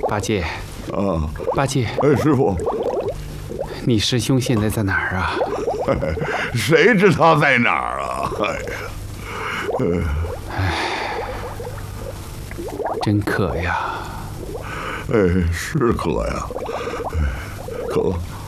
八戒， 啊， 八戒， 哎，师傅， 你师兄现在在哪儿啊？ 谁知他在哪儿啊？哎呀， 真渴呀！ 哎，是渴呀，可